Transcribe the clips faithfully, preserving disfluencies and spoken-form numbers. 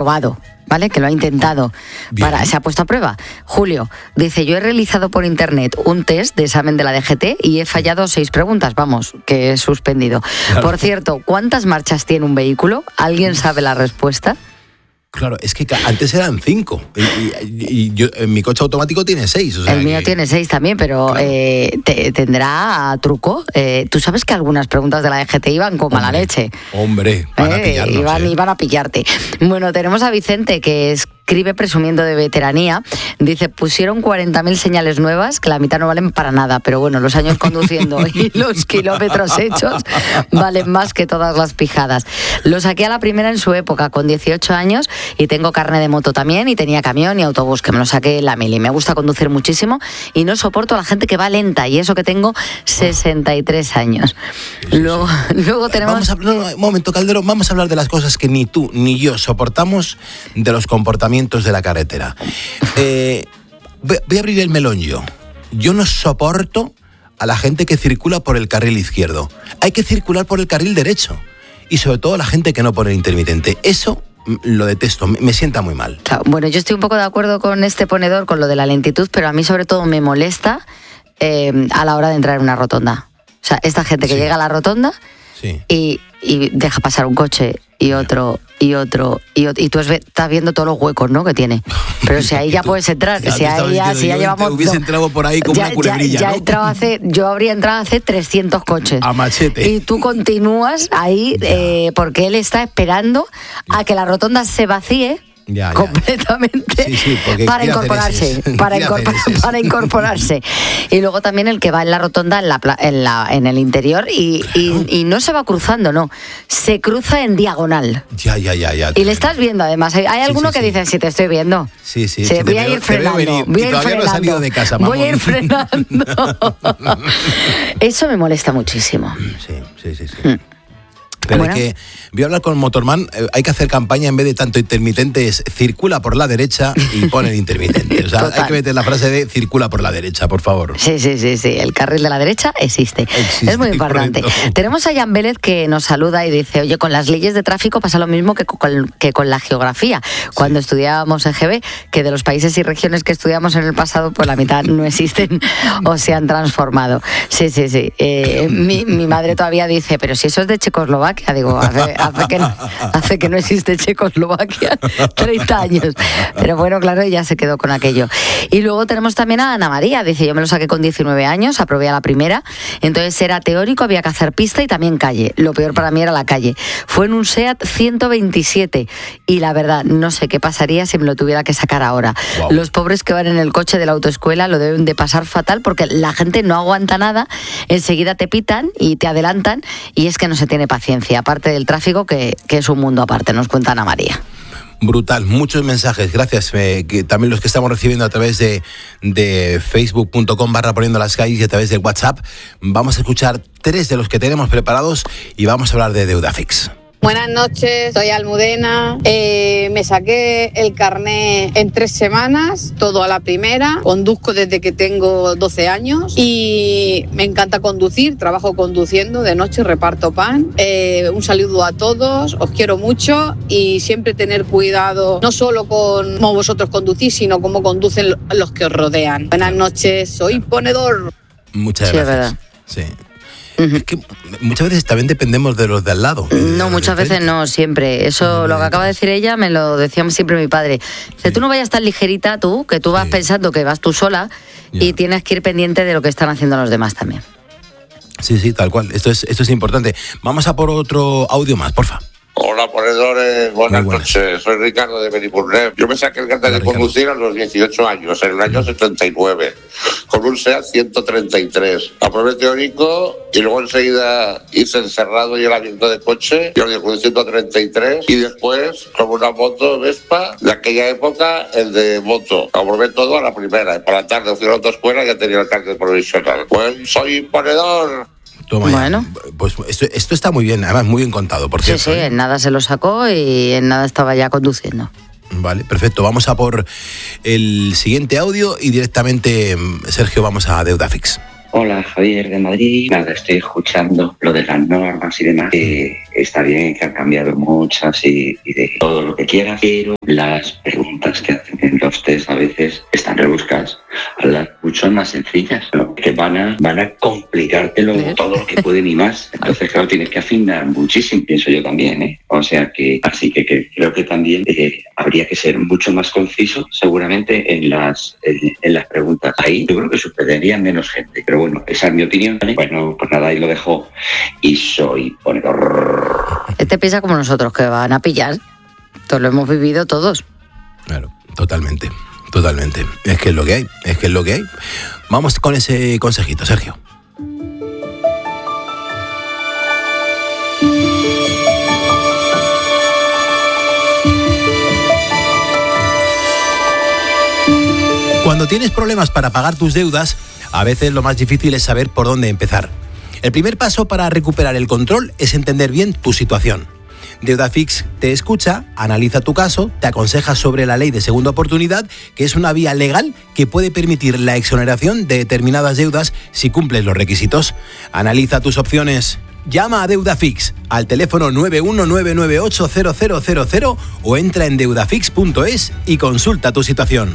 probado, ¿vale? Que lo ha intentado. Para, se ha puesto a prueba. Julio dice, yo he realizado por internet un test de examen de la D G T y he fallado seis preguntas, vamos, que he suspendido. Claro. Por cierto, ¿cuántas marchas tiene un vehículo? ¿Alguien sabe la respuesta? Claro, es que antes eran cinco y, y, y yo, mi coche automático tiene seis. O sea el mío que... tiene seis también, pero claro. eh, te, tendrá truco. Eh, Tú sabes que algunas preguntas de la D G T iban como hombre, a la leche. Hombre, van eh, a pillarnos. Iban, eh. iban a pillarte. Bueno, tenemos a Vicente, que escribe presumiendo de veteranía. Dice, pusieron cuarenta mil señales nuevas, que la mitad no valen para nada, pero bueno, los años conduciendo y los kilómetros hechos valen más que todas las pijadas. Lo saqué a la primera en su época, con dieciocho años, y tengo carne de moto también, y tenía camión y autobús, que me lo saqué en la mili. Me gusta conducir muchísimo y no soporto a la gente que va lenta, y eso que tengo sesenta y tres años. Luego, luego tenemos... Vamos a, no, no, un momento, Calderón, vamos a hablar de las cosas que ni tú ni yo soportamos de los comportamientos de la carretera. Eh, voy, voy a abrir el melón yo. Yo no soporto a la gente que circula por el carril izquierdo. Hay que circular por el carril derecho. Y sobre todo la gente que no pone intermitente. Eso lo detesto, me sienta muy mal. Claro, bueno, yo estoy un poco de acuerdo con este ponedor, con lo de la lentitud, pero a mí sobre todo me molesta eh, a la hora de entrar en una rotonda. O sea, esta gente que sí. llega a la rotonda sí. y, y deja pasar un coche y otro, y otro, y otro, y tú estás viendo todos los huecos, ¿no?, que tiene. Pero si ahí ya puedes entrar, ya si ahí ya, si ya llevamos... Hubiese entrado por ahí como ya, una culebrilla, ya, ya ¿no? he entrado hace, yo habría entrado hace trescientos coches. A machete. Y tú continúas ahí eh, porque él está esperando ya. a que la rotonda se vacíe. Ya, ya. completamente sí, sí, para incorporarse para, incorpor para incorporarse y luego también el que va en la rotonda en la, en, la, en el interior y, claro. y, y no se va cruzando, no, se cruza en diagonal ya, ya, ya, ya y le estás viendo además, hay, hay alguno sí, sí, que sí. dice, sí, te estoy viendo sí, sí, sí, sí voy te a veo, ir frenando voy a ir frenando no he salido de casa, voy a ir frenando eso me molesta muchísimo sí, sí, sí, sí. Mm. Pero bueno. hay que, voy a hablar con Motorman, eh, hay que hacer campaña en vez de tanto intermitente, es circula por la derecha y pone el intermitente. O sea, total. Hay que meter la frase de circula por la derecha, por favor. Sí, sí, sí, sí. El carril de la derecha existe. existe es muy importante. Correcto. Tenemos a Jan Vélez que nos saluda y dice, oye, con las leyes de tráfico pasa lo mismo que con, que con la geografía. Cuando sí. estudiábamos en G B, que de los países y regiones que estudiamos en el pasado, pues la mitad no existen o se han transformado. Sí, sí, sí. Eh, mi, mi madre todavía dice, pero si eso es de Checoslovaquia, digo, hace, hace, que, no, hace que no existe Checoslovaquia, treinta años. Pero bueno, claro, ya se quedó con aquello. Y luego tenemos también a Ana María, dice, yo me lo saqué con diecinueve años, aprobé a la primera, entonces era teórico, había que hacer pista y también calle. Lo peor para mí era la calle. Fue en un SEAT ciento veintisiete y la verdad, no sé qué pasaría si me lo tuviera que sacar ahora. Wow. Los pobres que van en el coche de la autoescuela lo deben de pasar fatal porque la gente no aguanta nada, enseguida te pitan y te adelantan y es que no se tiene paciencia, aparte del tráfico que, que es un mundo aparte, nos cuenta Ana María. Brutal, muchos mensajes, gracias, eh, que también los que estamos recibiendo a través de, de facebook punto com barra poniendo las calles y a través de WhatsApp. Vamos a escuchar tres de los que tenemos preparados y vamos a hablar de Deudafix. Buenas noches, soy Almudena, eh, me saqué el carné en tres semanas, todo a la primera, conduzco desde que tengo doce años y me encanta conducir, trabajo conduciendo, de noche reparto pan, eh, un saludo a todos, os quiero mucho y siempre tener cuidado, no solo con cómo vosotros conducís, sino cómo conducen los que os rodean. Buenas noches, soy ponedor. Muchas sí, gracias. Sí. Es que muchas veces también dependemos de los de al lado. No, muchas veces no, siempre. Eso, lo que acaba de decir ella, me lo decía siempre mi padre. Dice, sí. tú no vayas tan ligerita tú, que tú vas sí. pensando que vas tú sola ya. y tienes que ir pendiente de lo que están haciendo los demás también. Sí, sí, tal cual. Esto es, esto es importante. Vamos a por otro audio más, porfa. Hola, ponedores, buenas, buenas noches. Soy Ricardo de Benipurné. Yo me saqué el carnet de conducir a los dieciocho años, en el año setenta y nueve, con un SEAT ciento treinta y tres. Aprobé teórico y luego enseguida hice el cerrado y el abierto de coche, yo lo con ciento treinta y tres, y después con una moto Vespa de aquella época, el de moto. Aprobé todo a la primera y por la tarde fui a la autoescuela y ya tenía el carnet provisional. Pues soy ponedor. Toma bueno, ya. Pues esto, esto está muy bien, además muy bien contado, por cierto. Sí, sí, en nada se lo sacó y en nada estaba ya conduciendo. Vale, perfecto. Vamos a por el siguiente audio y directamente, Sergio, vamos a Deudafix. Hola, Javier de Madrid. Nada, estoy escuchando lo de las normas y demás. Eh, está bien, que han cambiado muchas y, y de todo lo que quieras, pero las preguntas que hacen en los test a veces están rebuscadas. Las mucho más sencillas, ¿no? Que van a, van a complicártelo todo lo que pueden y más. Entonces, claro, tienes que afinar muchísimo, pienso yo también, ¿eh? O sea que, así que, que creo que también eh, habría que ser mucho más conciso, seguramente, en las, en, en las preguntas. Ahí yo creo que suspendería menos gente, pero bueno, esa es mi opinión. Bueno, pues nada, ahí lo dejo y soy ponedor. Este piensa como nosotros, que van a pillar. Todo lo hemos vivido todos. Claro, totalmente, totalmente. Es que es lo que hay, es que es lo que hay. Vamos con ese consejito, Sergio. Cuando tienes problemas para pagar tus deudas, a veces lo más difícil es saber por dónde empezar. El primer paso para recuperar el control es entender bien tu situación. Deudafix te escucha, analiza tu caso, te aconseja sobre la ley de segunda oportunidad, que es una vía legal que puede permitir la exoneración de determinadas deudas si cumples los requisitos. Analiza tus opciones. Llama a Deudafix al teléfono nueve uno nueve nueve ocho cero cero cero cero o entra en deudafix punto es y consulta tu situación.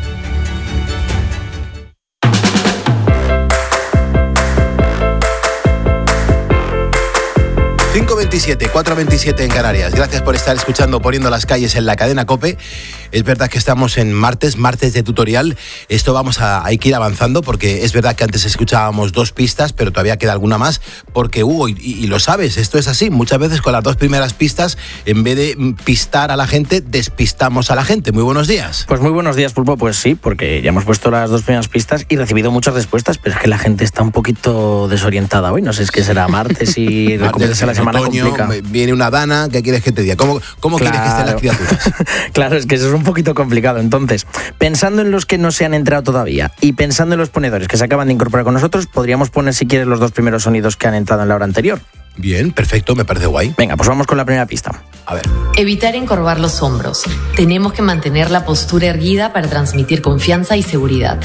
cinco veintisiete, cuatro veintisiete en Canarias. Gracias por estar escuchando Poniendo las calles en la cadena COPE. Es verdad que estamos en martes, martes de tutorial. Esto vamos a, hay que ir avanzando porque es verdad que antes escuchábamos dos pistas, pero todavía queda alguna más porque Hugo, y, y lo sabes, esto es así. Muchas veces con las dos primeras pistas, en vez de pistar a la gente, despistamos a la gente. Muy buenos días. Pues muy buenos días, Pulpo. Pues sí, porque ya hemos puesto las dos primeras pistas y recibido muchas respuestas, pero es que la gente está un poquito desorientada hoy. No sé, es que será martes y recuperarse la semana otoño, complica. Viene una dana, ¿qué quieres que te diga? ¿Cómo, cómo claro. quieres que estén las criaturas? Claro, es que eso es un poquito complicado. Entonces, pensando en los que no se han entrado todavía y pensando en los ponedores que se acaban de incorporar con nosotros, podríamos poner, si quieres, los dos primeros sonidos que han entrado en la hora anterior. Bien, perfecto, me parece guay. Venga, pues vamos con la primera pista. A ver. Evitar encorvar los hombros. Tenemos que mantener la postura erguida para transmitir confianza y seguridad.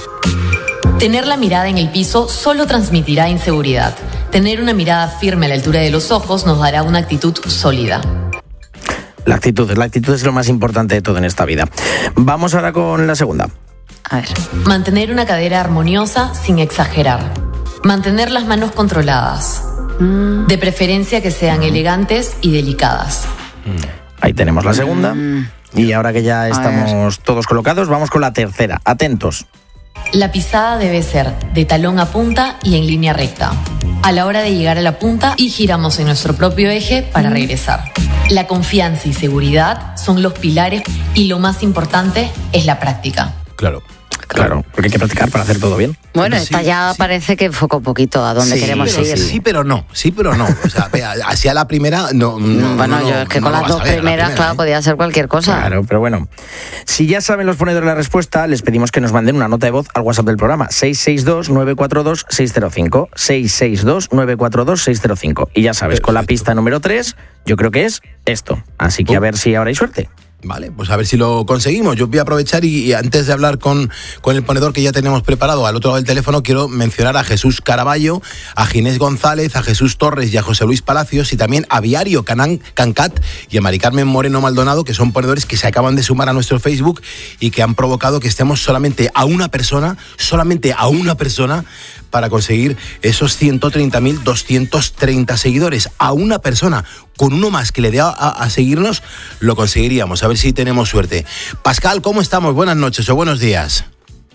Tener la mirada en el piso solo transmitirá inseguridad. Tener una mirada firme a la altura de los ojos nos dará una actitud sólida. La actitud, la actitud es lo más importante de todo en esta vida. Vamos ahora con la segunda. A ver. Mantener una cadera armoniosa sin exagerar. Mantener las manos controladas. Mm. De preferencia que sean elegantes y delicadas. Ahí tenemos la segunda. Mm. Y ahora que ya estamos todos colocados, vamos con la tercera. Atentos. La pisada debe ser de talón a punta y en línea recta. A la hora de llegar a la punta y giramos en nuestro propio eje para regresar. La confianza y seguridad son los pilares y lo más importante es la práctica. Claro. Claro, porque hay que practicar para hacer todo bien. Bueno, sí, esta ya sí. parece que enfoca un poquito a dónde sí, queremos pero, ir. Sí, pero no, sí, pero no. O sea, hacia la primera, no. no bueno, no, yo es que no con las dos ver, primeras, primera, claro, ¿eh? podía ser cualquier cosa. Claro, pero bueno. Si ya saben los ponedores la respuesta, les pedimos que nos manden una nota de voz al WhatsApp del programa. seis seis dos nueve cuatro dos seis cero cinco. seis seis dos nueve cuatro dos seis cero cinco. Y ya sabes, perfecto. Con la pista número tres, yo creo que es esto. Así que uh. a ver si ahora hay suerte. Vale, pues a ver si lo conseguimos. Yo voy a aprovechar y, y antes de hablar con, con el ponedor que ya tenemos preparado al otro lado del teléfono, quiero mencionar a Jesús Caraballo, a Ginés González, a Jesús Torres y a José Luis Palacios y también a Viario Canán, Cancat y a Mari Carmen Moreno Maldonado, que son ponedores que se acaban de sumar a nuestro Facebook y que han provocado que estemos solamente a una persona, solamente a una persona para conseguir esos ciento treinta mil doscientos treinta seguidores. A una persona. Con uno más que le dé a, a, a seguirnos, lo conseguiríamos. A ver si tenemos suerte. Pascal, ¿cómo estamos? Buenas noches o buenos días.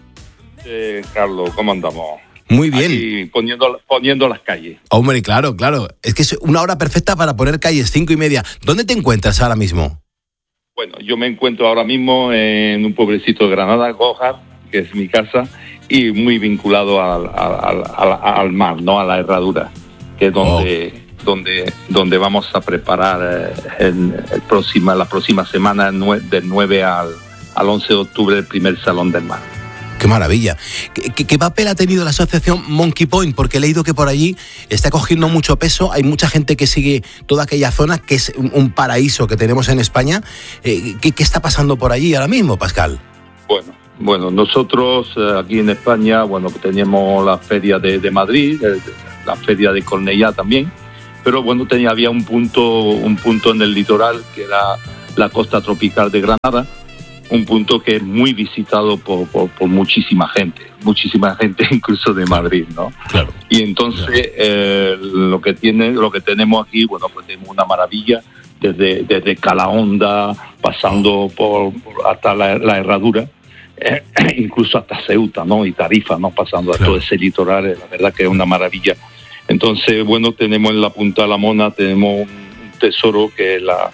Eh, Carlos, ¿cómo andamos? Muy bien. Aquí poniendo, poniendo las calles. Hombre, claro, claro. Es que es una hora perfecta para poner calles, cinco y media. ¿Dónde te encuentras ahora mismo? Bueno, yo me encuentro ahora mismo en un pueblecito de Granada, Gójar, que es mi casa, y muy vinculado al, al, al, al mar, ¿no? A la herradura, que es donde... Oh. Donde, donde vamos a preparar eh, el, el próxima, la próxima semana del nueve al, al once de octubre el primer Salón del Mar. ¡Qué maravilla! ¿Qué, qué, qué papel ha tenido la asociación Monkey Point? Porque he leído que por allí está cogiendo mucho peso, hay mucha gente que sigue toda aquella zona, que es un, un paraíso que tenemos en España. Eh, ¿qué, ¿Qué está pasando por allí ahora mismo, Pascal? Bueno, bueno nosotros eh, aquí en España, bueno, tenemos la Feria de, de Madrid, eh, la Feria de Cornellá también, pero bueno, tenía, había un punto, un punto en el litoral que era la costa tropical de Granada, un punto que es muy visitado por, por, por muchísima gente, muchísima gente incluso de Madrid, ¿no? Claro. Y entonces Claro. eh, lo que tiene, lo que tenemos aquí, bueno, pues tenemos una maravilla desde desde Calahonda, pasando por, por hasta la, la Herradura, eh, incluso hasta Ceuta, ¿no? Y Tarifa, ¿no? Pasando Claro. a todo ese litoral, la verdad que es una maravilla. Entonces, bueno, tenemos en la Punta de la Mona tenemos un tesoro que es la,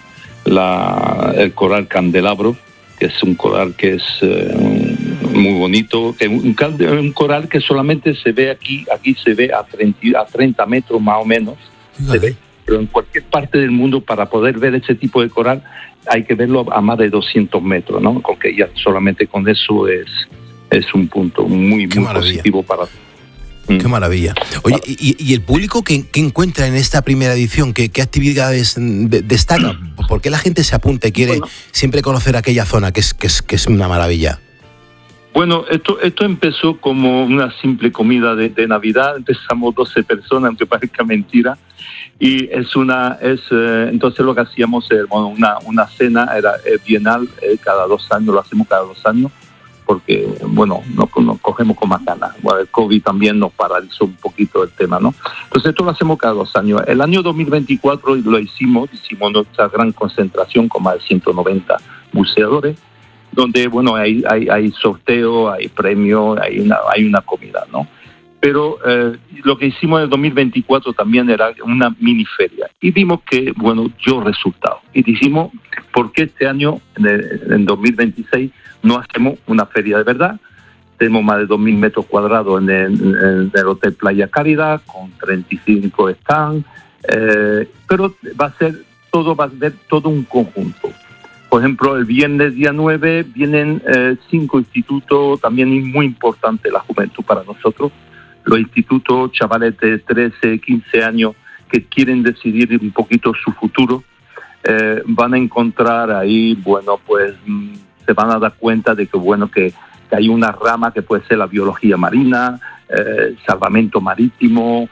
la el coral Candelabro, que es un coral que es eh, muy bonito, que un, un coral que solamente se ve aquí, aquí se ve a treinta, a treinta metros más o menos, se ve, pero en cualquier parte del mundo para poder ver ese tipo de coral hay que verlo a más de doscientos metros, ¿no? Porque ya solamente con eso es, es un punto muy, muy positivo para todos. Qué maravilla. Oye, ¿y, y el público qué, qué encuentra en esta primera edición? ¿Qué, qué actividades de, destaca? ¿Por qué la gente se apunta y quiere bueno, siempre conocer aquella zona que es, que es, que es una maravilla? Bueno, esto esto empezó como una simple comida de, de Navidad. Empezamos doce personas, aunque parezca mentira. Y es una es eh, entonces lo que hacíamos era bueno, una, una cena, era eh, bienal, eh, cada dos años, lo hacemos cada dos años. Porque, bueno, nos, nos cogemos con más ganas. Bueno, el COVID también nos paralizó un poquito el tema, ¿no? Entonces, esto lo hacemos cada dos años. El año dos mil veinticuatro lo hicimos, hicimos nuestra gran concentración con más de ciento noventa buceadores, donde, bueno, hay, hay, hay sorteo, hay premio, hay una, hay una comida, ¿no? Pero eh, lo que hicimos en el dos mil veinticuatro también era una mini feria. Y vimos que, bueno, dio resultados. Y dijimos, ¿por qué este año, en, el, en dos mil veintiséis, no hacemos una feria de verdad? Tenemos más de dos mil metros cuadrados en el, en el Hotel Playa Cálida, con treinta y cinco stands, eh, pero va a ser todo, va a ser todo un conjunto. Por ejemplo, el viernes día nueve vienen eh, cinco institutos, también muy importantes la juventud para nosotros, los institutos, chavales de trece, quince años que quieren decidir un poquito su futuro, eh, van a encontrar ahí, bueno, pues mmm, se van a dar cuenta de que, bueno, que, que hay una rama que puede ser la biología marina, eh, salvamento marítimo,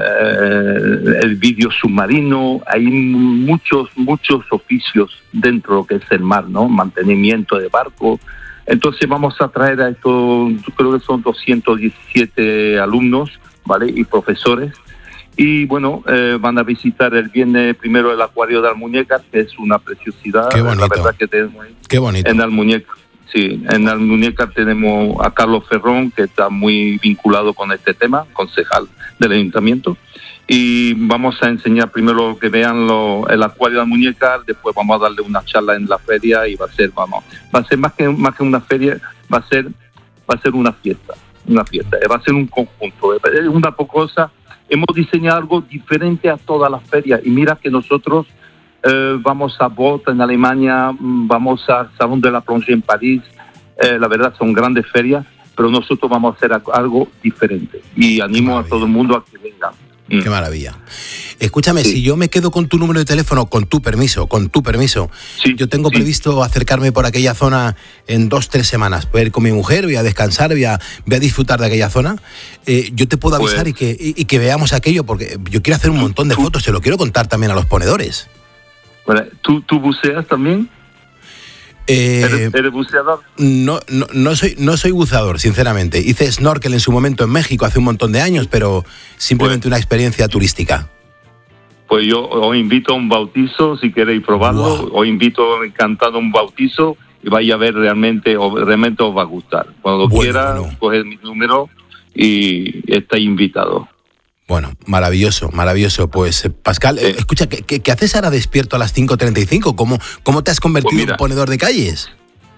eh, el vídeo submarino. Hay muchos, muchos oficios dentro de lo que es el mar, ¿no? Mantenimiento de barcos. Entonces vamos a traer a estos, creo que son doscientos diecisiete alumnos, ¿vale? Y profesores. Y bueno, eh, van a visitar el viernes primero el acuario de Almuñécar, que es una preciosidad. Qué bonito. La verdad que tenemos ahí. Qué bonito. En Almuñécar, sí, en Almuñécar tenemos a Carlos Ferrón, que está muy vinculado con este tema, concejal del ayuntamiento. Y vamos a enseñar primero que vean lo, el acuario de Almuñécar, después vamos a darle una charla en la feria y va a ser, vamos, va a ser más que más que una feria, va a ser, va a ser una fiesta, una fiesta, va a ser un conjunto, es una cosa. Hemos diseñado algo diferente a todas las ferias y mira que nosotros eh, vamos a Bot en Alemania, vamos al Salón de la Plongée en París, eh, la verdad son grandes ferias, pero nosotros vamos a hacer algo diferente y animo a todo el mundo a que vengan. Qué maravilla. Escúchame, sí. Si yo me quedo con tu número de teléfono, con tu permiso, con tu permiso, sí, yo tengo sí. previsto acercarme por aquella zona en dos, tres semanas. Voy a ir con mi mujer, voy a descansar, voy a, voy a disfrutar de aquella zona. Eh, yo te puedo avisar pues, y, que, y, y que veamos aquello, porque yo quiero hacer un montón de fotos, se lo quiero contar también a los ponedores. Bueno, ¿tú, tú buceas también? Eh, ¿Eres, ¿Eres buceador? No, no, no, soy, no soy buceador, sinceramente. Hice snorkel en su momento en México hace un montón de años, pero simplemente pues, una experiencia turística. Pues yo os invito a un bautizo, si queréis probarlo. Wow. Os invito encantado a un bautizo y vaya a ver realmente, realmente os va a gustar. Cuando bueno, quiera, bueno. coger mi número y estáis invitados. Bueno, maravilloso, maravilloso. Pues, Pascal, sí. eh, escucha, ¿qué, qué, ¿qué haces ahora despierto a las cinco treinta y cinco? ¿Cómo, cómo te has convertido pues mira, en ponedor de calles?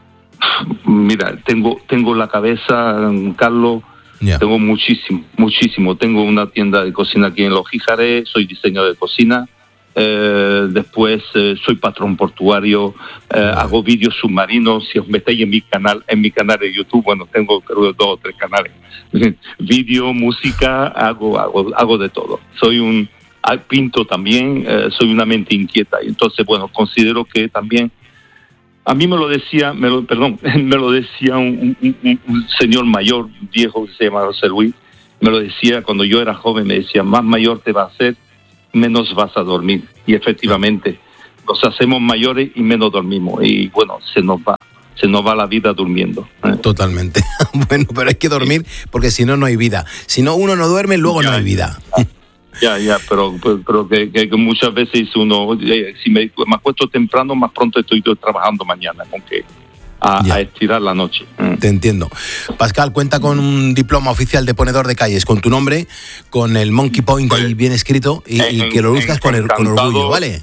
Mira, tengo, tengo la cabeza, Carlos, yeah. tengo muchísimo, muchísimo. Tengo una tienda de cocina aquí en Los Gijares, soy diseñador de cocina. Eh, después eh, soy patrón portuario, eh, wow. hago vídeos submarinos. Si os metéis en mi canal, en mi canal de YouTube, bueno, tengo creo dos o tres canales. Vídeo, música, hago, hago, hago de todo. Soy un pinto también, eh, soy una mente inquieta y entonces bueno, considero que también a mí me lo decía, me lo, perdón, me lo decía un, un, un señor mayor, viejo que se llama José Luis, me lo decía cuando yo era joven, me decía más mayor te va a hacer menos vas a dormir. Y efectivamente, nos hacemos mayores y menos dormimos. Y bueno, se nos va, se nos va la vida durmiendo. ¿eh? Totalmente. Bueno, pero hay que dormir porque si no, no hay vida. Si no, uno no duerme, luego ya, no hay vida. Ya, ya, pero, pero, pero que, que muchas veces uno, eh, si me, me acuesto temprano, más pronto estoy yo trabajando mañana, con que a, a estirar la noche. Te entiendo. Pascal, cuenta con un diploma oficial de ponedor de calles, con tu nombre, con el Monkey Point ahí bien escrito y, en, y que lo luzcas con, el, con orgullo, ¿vale?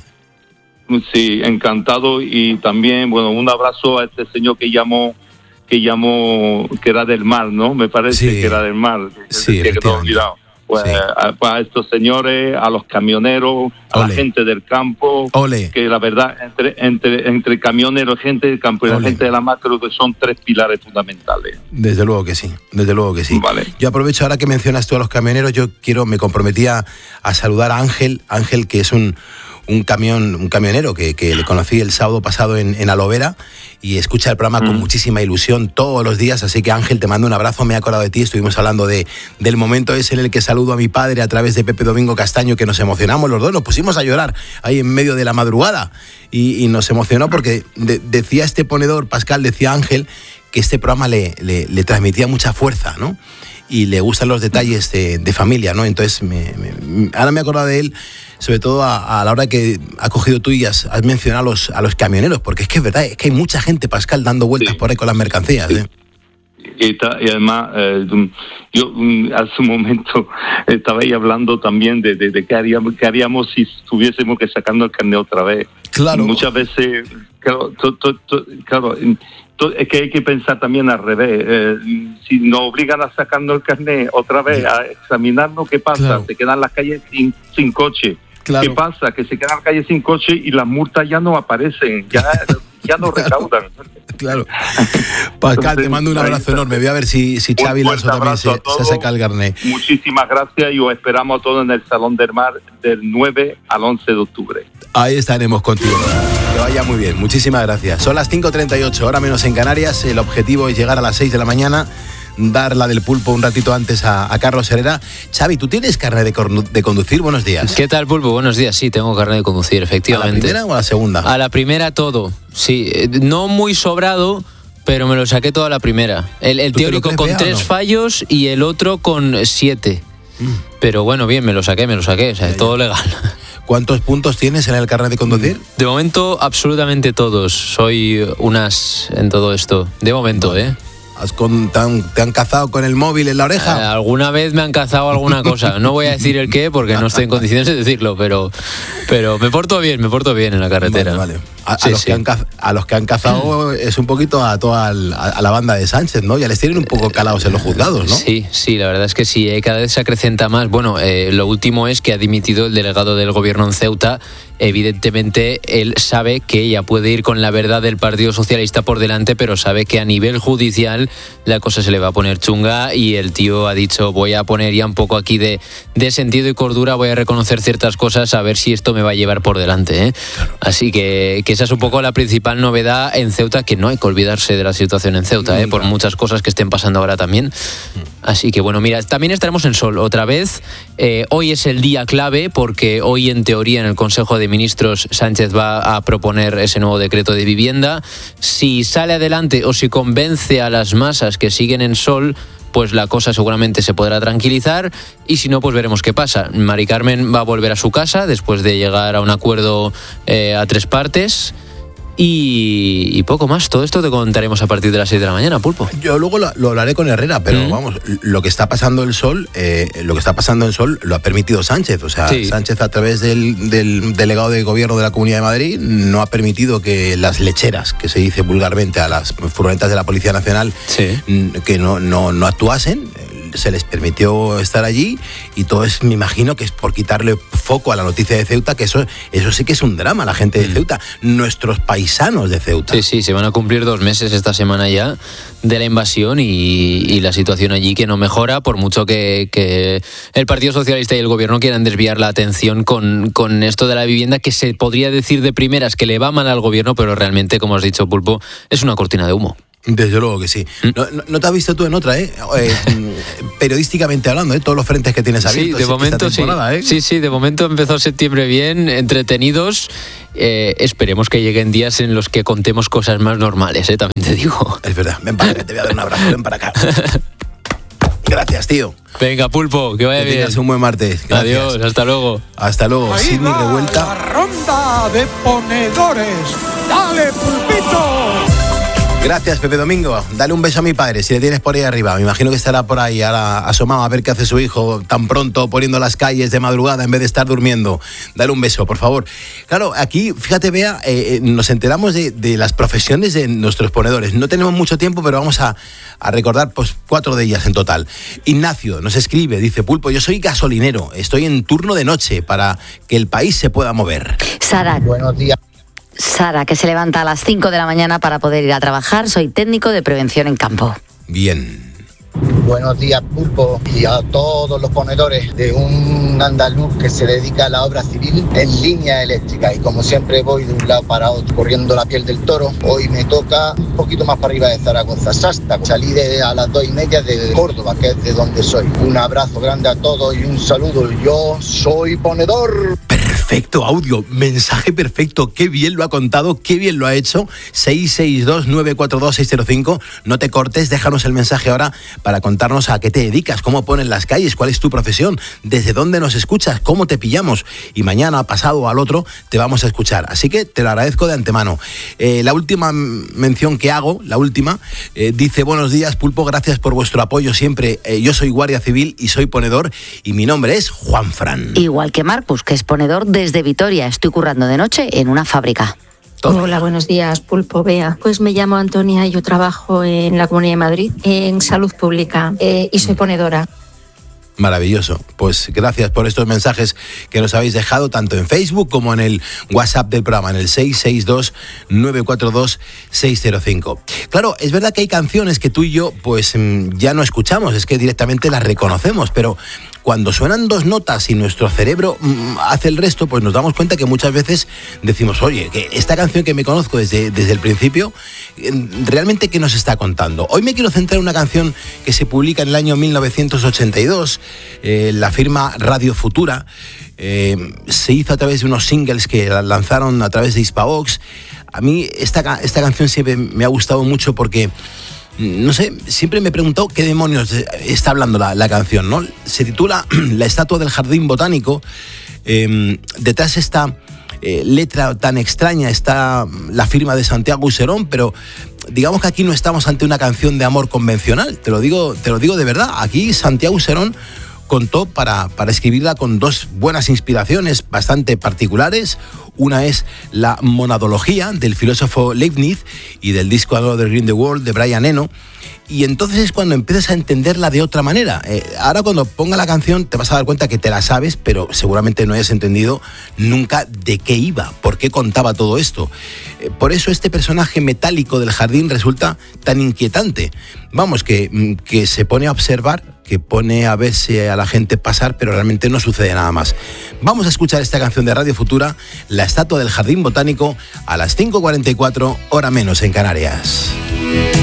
Sí, encantado, y también, bueno, un abrazo a este señor que llamó, que llamó, que era del mar, ¿no? Me parece sí. que era del mar. Sí, que no he olvidado. Pues, sí. a, a estos señores, a los camioneros, a Ole. la gente del campo, Ole. que la verdad, entre entre entre camioneros, gente del campo y Ole. la gente de la mar, creo que son tres pilares fundamentales. Desde luego que sí, desde luego que sí. Vale. Yo aprovecho ahora que mencionas tú a los camioneros, yo quiero, me comprometía a saludar a Ángel, Ángel que es un un camión, un camionero que, que le conocí el sábado pasado en, en Alovera y escucha el programa mm. con muchísima ilusión todos los días, así que Ángel, te mando un abrazo, me he acordado de ti, estuvimos hablando de, del momento ese en el que saludo a mi padre a través de Pepe Domingo Castaño, que nos emocionamos los dos, nos pusimos a llorar ahí en medio de la madrugada y, y nos emocionó porque de, decía este ponedor, Pascal, decía Ángel, que este programa le, le, le transmitía mucha fuerza, ¿no? Y le gustan los detalles de, de familia, ¿no? Entonces, me, me, ahora me he acordado de él, sobre todo a, a la hora que has cogido tú y has, has mencionado a los, a los camioneros, porque es que es verdad, es que hay mucha gente, Pascal, dando vueltas sí. por ahí con las mercancías, ¿eh? Y, y además, eh, yo hace un momento estaba ahí hablando también de, de, de qué, haríamos, qué haríamos si tuviésemos que sacando el carnet otra vez. Claro. Muchas veces, claro, to, to, to, claro es que hay que pensar también al revés. Eh, si nos obligan a sacando el carnet otra vez, a examinarnos, ¿qué pasa? Claro. Se quedan las calles sin, sin coche. Claro. ¿Qué pasa? Que se quedan las calles sin coche y las multas ya no aparecen, ya, ya no recaudan. Claro. Pascal, entonces, te mando un abrazo enorme. Voy a ver si, si Xavi Lasso también se, se saca el carnet. Muchísimas gracias y os esperamos a todos en el Salón del Mar del nueve al once de octubre. Ahí estaremos contigo. Que vaya muy bien. Muchísimas gracias. Son las cinco treinta y ocho, hora menos en Canarias. El objetivo es llegar a las seis de la mañana, dar la del pulpo un ratito antes a, a Carlos Herrera. Xavi, ¿tú tienes carnet de, cornu- de conducir? Buenos días. ¿Qué tal, pulpo? Buenos días. Sí, tengo carnet de conducir, efectivamente. ¿A la primera o a la segunda? A la primera todo. Sí, no muy sobrado, pero me lo saqué todo a la primera. El, el teórico con tres no? fallos y el otro con siete. Mm. Pero bueno, bien, me lo saqué, me lo saqué. O sea, ya, todo ya. legal. ¿Cuántos puntos tienes en el carnet de conducir? De momento, absolutamente todos. Soy un as en todo esto. De momento, bueno. ¿eh? ¿Has con, te, han, ¿Te han cazado con el móvil en la oreja? Eh, alguna vez me han cazado alguna cosa. No voy a decir el qué porque no estoy en condiciones de decirlo, pero, pero me porto bien, me porto bien en la carretera. Vale, vale. A, sí, a, los sí. que han, a los que han cazado es un poquito a toda el, a, a la banda de Sánchez, ¿no? Ya les tienen un poco calados en los juzgados, ¿no? Sí, sí, la verdad es que sí, eh, cada vez se acrecenta más. Bueno, eh, lo último es que ha dimitido el delegado del gobierno en Ceuta. Evidentemente, él sabe que ella puede ir con la verdad del Partido Socialista por delante, pero sabe que a nivel judicial la cosa se le va a poner chunga y el tío ha dicho, voy a poner ya un poco aquí de, de sentido y cordura, voy a reconocer ciertas cosas, a ver si esto me va a llevar por delante, ¿eh? Claro. Así que, que esa es un poco la principal novedad en Ceuta, que no hay que olvidarse de la situación en Ceuta, ¿eh? Por muchas cosas que estén pasando ahora también. Así que bueno, mira, también estaremos en Sol otra vez. Eh, hoy es el día clave porque hoy en teoría en el Consejo de Ministros Sánchez va a proponer ese nuevo decreto de vivienda. Si sale adelante o si convence a las masas que siguen en Sol, pues la cosa seguramente se podrá tranquilizar y si no, pues veremos qué pasa. Mari Carmen va a volver a su casa después de llegar a un acuerdo eh, a tres partes. Y, y poco más, todo esto te contaremos a partir de las seis de la mañana, Pulpo. Yo luego lo, lo hablaré con Herrera, pero mm. vamos, lo que está pasando en Sol, eh, lo que está pasando en Sol lo ha permitido Sánchez, o sea, sí. Sánchez a través del, del delegado de gobierno de la Comunidad de Madrid no ha permitido que las lecheras, que se dice vulgarmente a las furgonetas de la Policía Nacional, sí. que no, no, no actuasen. Se les permitió estar allí y todo es, me imagino que es por quitarle foco a la noticia de Ceuta, que eso, eso sí que es un drama, la gente de Ceuta, nuestros paisanos de Ceuta. Sí, sí, se van a cumplir dos meses esta semana ya de la invasión y, y la situación allí que no mejora, por mucho que, que el Partido Socialista y el Gobierno quieran desviar la atención con, con esto de la vivienda, que se podría decir de primeras que le va mal al Gobierno, pero realmente, como has dicho, Pulpo, es una cortina de humo. Desde luego que sí. No, no, no te has visto tú en otra, ¿eh? eh periodísticamente hablando, ¿eh? Todos los frentes que tienes abiertos. Sí, de momento sí. ¿eh? Sí, sí, de momento empezó septiembre bien, entretenidos. Eh, esperemos que lleguen días en los que contemos cosas más normales, ¿eh? También te digo. Es verdad. Ven para acá, te voy a dar un abrazo. Ven para acá. Gracias, tío. Venga, Pulpo, que vaya que bien. Tengas un buen martes. Gracias. Adiós, hasta luego. Hasta luego. Sidney Revuelta. La ronda de ponedores. ¡Dale, Pulpito! Gracias, Pepe Domingo. Dale un beso a mi padre, si le tienes por ahí arriba. Me imagino que estará por ahí ahora asomado a ver qué hace su hijo tan pronto poniendo las calles de madrugada en vez de estar durmiendo. Dale un beso, por favor. Claro, aquí, fíjate, Bea, eh, nos enteramos de, de las profesiones de nuestros ponedores. No tenemos mucho tiempo, pero vamos a, a recordar pues, cuatro de ellas en total. Ignacio nos escribe, dice: Pulpo, yo soy gasolinero, estoy en turno de noche para que el país se pueda mover. Sara. Buenos días. Sara, que se levanta a las cinco de la mañana para poder ir a trabajar. Soy técnico de prevención en campo. Bien. Buenos días, Pulpo, y a todos los ponedores de un andaluz que se dedica a la obra civil en línea eléctrica. Y como siempre voy de un lado para otro corriendo la piel del toro, hoy me toca un poquito más para arriba de Zaragoza, Sasta. Salí de, a las dos y media de Córdoba, que es de donde soy. Un abrazo grande a todos y un saludo. Yo soy ponedor. Perfecto audio, mensaje perfecto, qué bien lo ha contado, qué bien lo ha hecho. seis seis dos, nueve cuatro dos, seis cero cinco, no te cortes, déjanos el mensaje ahora para contarnos a qué te dedicas, cómo ponen las calles, cuál es tu profesión, desde dónde nos escuchas, cómo te pillamos, y mañana, pasado o al otro, te vamos a escuchar, así que te lo agradezco de antemano. Eh, la última mención que hago, la última, eh, dice: buenos días, Pulpo, gracias por vuestro apoyo siempre, eh, yo soy guardia civil y soy ponedor, y mi nombre es Juan Fran. Igual que Marcus, que es ponedor desde Vitoria. Estoy currando de noche en una fábrica. Toma. Hola, buenos días, Pulpo, Bea. Pues me llamo Antonia y yo trabajo en la Comunidad de Madrid, en salud pública, eh, y soy ponedora. Maravilloso. Pues gracias por estos mensajes que nos habéis dejado tanto en Facebook como en el WhatsApp del programa, en el seis seis dos, nueve cuatro dos, seis cero cinco. Claro, es verdad que hay canciones que tú y yo pues ya no escuchamos, es que directamente las reconocemos, pero cuando suenan dos notas y nuestro cerebro mmm, hace el resto, pues nos damos cuenta que muchas veces decimos: oye, que esta canción que me conozco desde, desde el principio, ¿realmente qué nos está contando? Hoy me quiero centrar en una canción que se publica en el año mil novecientos ochenta y dos, eh, la firma Radio Futura, eh, se hizo a través de unos singles que lanzaron a través de Hispavox. A mí esta, esta canción siempre me ha gustado mucho porque, no sé, siempre me he preguntado qué demonios está hablando la, la canción, ¿no? Se titula La estatua del jardín botánico. Eh, detrás esta eh, letra tan extraña está la firma de Santiago Userón, pero digamos que aquí no estamos ante una canción de amor convencional. Te lo digo, te lo digo de verdad. Aquí Santiago Userón contó para, para escribirla con dos buenas inspiraciones bastante particulares. Una es la monadología del filósofo Leibniz y del disco Another Green the World de Brian Eno. Y entonces es cuando empiezas a entenderla de otra manera. Eh, ahora cuando ponga la canción te vas a dar cuenta que te la sabes, pero seguramente no hayas entendido nunca de qué iba, por qué contaba todo esto. Eh, por eso este personaje metálico del jardín resulta tan inquietante. Vamos, que, que se pone a observar, que pone a verse a la gente pasar, pero realmente no sucede nada más. Vamos a escuchar esta canción de Radio Futura, La estatua del jardín botánico, a las cinco cuarenta y cuatro, hora menos en Canarias.